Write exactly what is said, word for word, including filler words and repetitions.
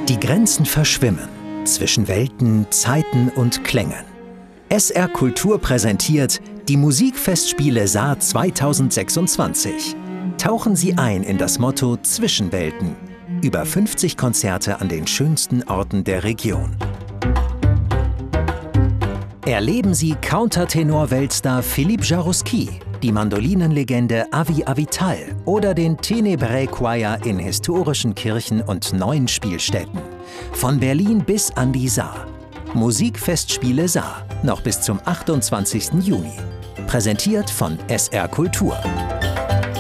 Die Grenzen verschwimmen zwischen Welten, Zeiten und Klängen. S R Kultur präsentiert die Musikfestspiele Saar zweitausendsechsundzwanzig. Tauchen Sie ein in das Motto Zwischenwelten. Über fünfzig Konzerte an den schönsten Orten der Region. Erleben Sie Countertenor-Weltstar Philippe Jaroussky, die Mandolinenlegende Avi Avital oder den Tenebrae Choir in historischen Kirchen und neuen Spielstätten. Von Berlin bis an die Saar. Musikfestspiele Saar, noch bis zum achtundzwanzigsten Juni. Präsentiert von S R Kultur.